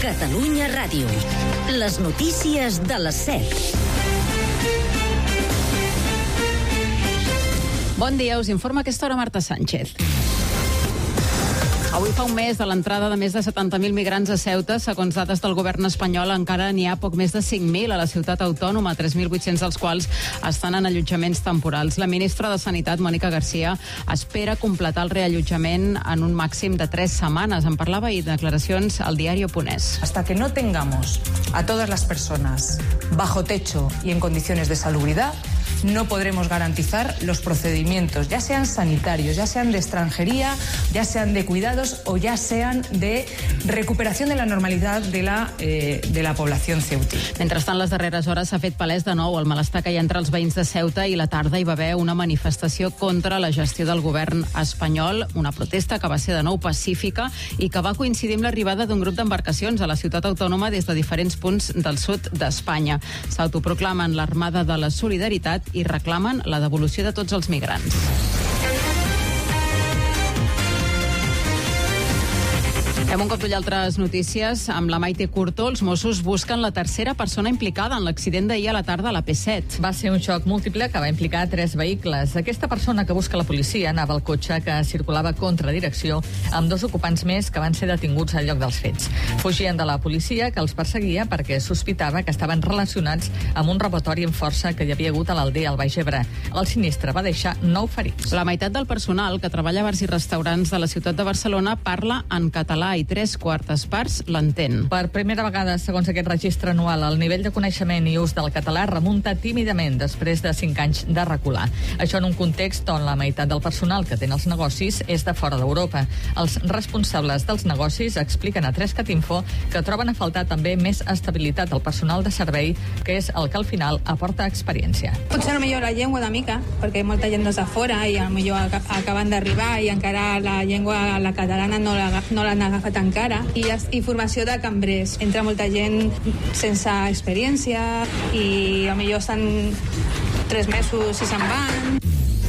Catalunya Ràdio. Les notícies de les 7. Bon dia, us informa a aquesta hora Marta Sánchez. Avui fa un mes de l'entrada de més de 70.000 migrants a Ceuta. Segons dades del govern espanyol, encara n'hi ha poc més de 5.000 a la ciutat autònoma, 3.800 dels quals estan en allotjaments temporals. La ministra de Sanitat, Mónica García, espera completar el reallotjament en un màxim de 3 setmanes. En parlava ahir de declaracions al diario Punés. Hasta que no tengamos a todas las personas bajo techo y en condiciones de salubridad, no podremos garantizar los procedimientos, ya sean sanitarios, ya sean de extranjería, ya sean de cuidados o ya sean de recuperación de la normalidad de la población ceutí. Mentrestant, les darreres hores s'ha fet palès de nou el malestar que hi ha entre els veïns de Ceuta i la tarda hi va haver una manifestació contra la gestió del govern espanyol, una protesta que va ser de nou pacífica i que va coincidir amb l'arribada d'un grup d'embarcacions a la ciutat autònoma des de diferents punts del sud d'Espanya. S'autoproclamen l'Armada de la Solidaritat i reclamen la devolució de tots els migrants. Fem un cop d'ull a altres notícies. Amb la Maite Curto, els Mossos busquen la tercera persona implicada en l'accident d'ahir a la tarda a la P7. Va ser un xoc múltiple que va implicar 3 vehicles. Aquesta persona que busca la policia anava al cotxe que circulava contra direcció amb 2 ocupants més que van ser detinguts al lloc dels fets. Fugien de la policia que els perseguia perquè sospitava que estaven relacionats amb un robatori amb força que hi havia hagut a l'Aldea al Baix Ebre. El sinistre va deixar 9 ferits. La meitat del personal que treballa a bars i restaurants de la ciutat de Barcelona parla en català i 3/4 parts l'entén. Per primera vegada, segons aquest registre anual, el nivell de coneixement i ús del català remunta tímidament després de 5 anys de recular. Això en un context on la meitat del personal que té els negocis és de fora d'Europa. Els responsables dels negocis expliquen a 3catinfo que troben a faltar també més estabilitat al personal de servei, que és el que al final aporta experiència. Potser no millor la llengua una mica, perquè molta gent és de fora i potser acaben d'arribar i encara la llengua, la catalana, no l'han agafat encara, i formació de cambrers. Entra molta gent sense experiència i potser estan 3 mesos i se'n van.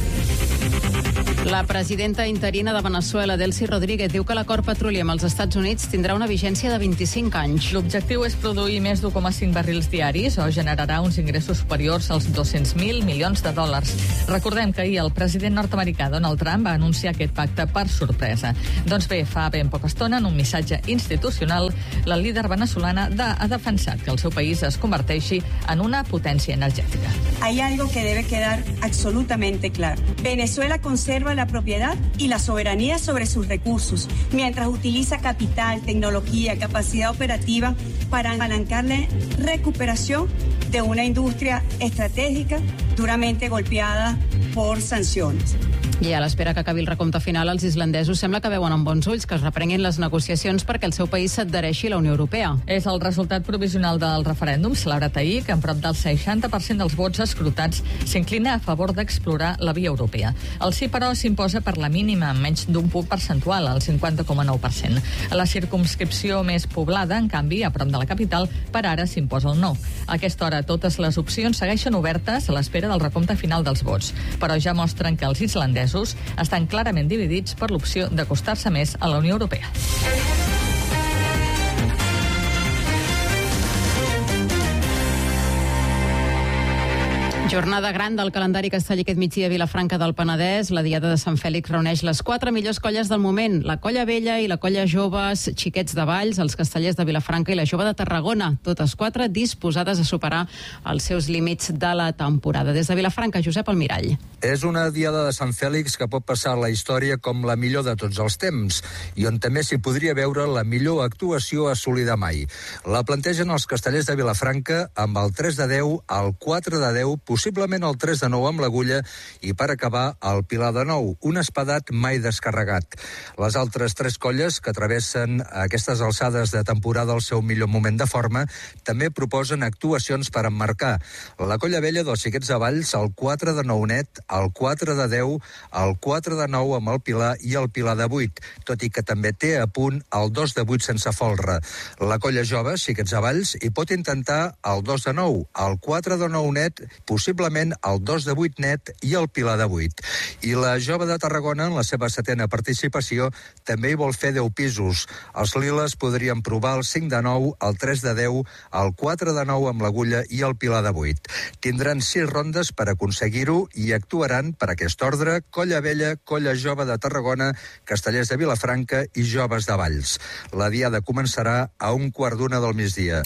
La presidenta interina de Venezuela, Delcy Rodríguez, diu que l'acord petroli amb els Estats Units tindrà una vigència de 25 anys. L'objectiu és produir més d'1,5 barrils diaris o generarà uns ingressos superiors als 200.000 milions de dòlars. Recordem que ahir el president nord-americà Donald Trump va anunciar aquest pacte per sorpresa. Doncs bé, fa ben poca estona, en un missatge institucional, la líder venezolana ha defensat que el seu país es converteixi en una potència energètica. Hay algo que debe quedar absolutamente claro. Venezuela conserva la propiedad y la soberanía sobre sus recursos, mientras utiliza capital, tecnología, capacidad operativa para apalancar la recuperación de una industria estratégica duramente golpeada por sanciones. I a l'espera que acabi el recompte final, els islandesos sembla que veuen amb bons ulls que es reprenguin les negociacions perquè el seu país s'adhereixi a la Unió Europea. És el resultat provisional del referèndum celebrat ahir, que amb prop del 60% dels vots escrutats s'inclina a favor d'explorar la via europea. El sí, però, s'imposa per la mínima, amb menys d'un punt percentual, el 50,9%. A la circumscripció més poblada, en canvi, a prop de la capital, per ara s'imposa el no. A aquesta hora, totes les opcions segueixen obertes a l'espera del recompte final dels vots, però ja mostren que els islandesos estan clarament dividits per l'opció d'acostar-se més a la Unió Europea. Jornada gran del calendari castellí aquest migdia a Vilafranca del Penedès. La Diada de Sant Fèlix reuneix les 4 millors colles del moment, la Colla Vella i la Colla Joves, Xiquets de Valls, els Castellers de Vilafranca i la Jove de Tarragona, totes 4 disposades a superar els seus límits de la temporada. Des de Vilafranca, Josep Almirall. És una Diada de Sant Fèlix que pot passar a la història com la millor de tots els temps i on també s'hi podria veure la millor actuació assolida mai. La plantegen els Castellers de Vilafranca amb el 3 de 10, el 4 de 10, possiblement el 3 de 9 amb l'agulla i per acabar el Pilar de 9, un espadat mai descarregat. Les altres 3 colles que travessen aquestes alçades de temporada al seu millor moment de forma també proposen actuacions per emmarcar. La Colla Vella dels Xiquets de Valls, el 4 de 9 net, el 4 de 10, el 4 de 9 amb el Pilar i el Pilar de 8, tot i que també té a punt el 2 de 8 sense folre. La Colla Jove, Xiquets de Valls, hi pot intentar el 2 de 9, el 4 de 9 net, possiblement possiblement el 2 de 8 net i el Pilar de 8. I la Jove de Tarragona, en la seva 7a participació, també hi vol fer 10 pisos. Els liles podrien provar el 5 de 9, el 3 de 10, el 4 de 9 amb l'Agulla i el Pilar de 8. Tindran 6 rondes per aconseguir-ho i actuaran per aquest ordre Colla Vella, Colla Jove de Tarragona, Castellers de Vilafranca i Joves de Valls. La diada començarà a 1:15 del migdia.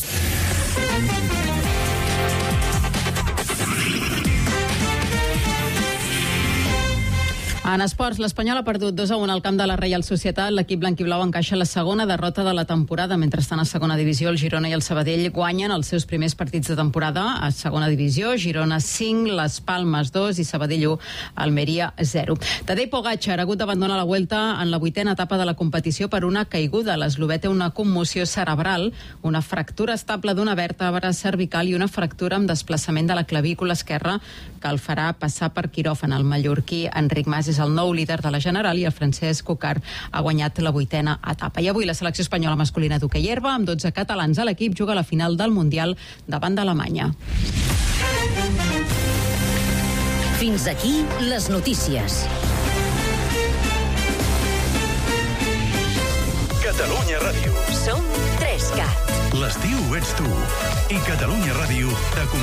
En esports, l'Espanyol ha perdut 2-1 al camp de la Reial Societat. L'equip blanquiblau encaixa la segona derrota de la temporada. Mentrestant, a segona divisió, el Girona i el Sabadell guanyen els seus primers partits de temporada. A segona divisió, Girona 5, Les Palmes 2 i Sabadell 1, Almeria 0. Tadej Pogačar ha hagut d'abandonar la Vuelta en la 8a etapa de la competició per una caiguda. L'eslovè té una commoció cerebral, una fractura estable d'una vèrtebra cervical i una fractura amb desplaçament de la clavícula esquerra que el farà passar per quiròfan. El mallorquí Enric Mas és el nou líder de la General i el Francesc Cucar ha guanyat la 8a etapa. I avui la selecció espanyola masculina d'hoquei herba, amb 12 catalans a l'equip, juga a la final del Mundial davant d'Alemanya. Fins aquí les notícies. Catalunya Ràdio. Som 3CAT. L'estiu ets tu. I Catalunya Ràdio t'acompanya.